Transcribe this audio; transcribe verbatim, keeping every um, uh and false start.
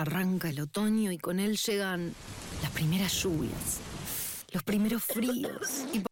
Arranca el otoño y con él llegan las primeras lluvias, los primeros fríos y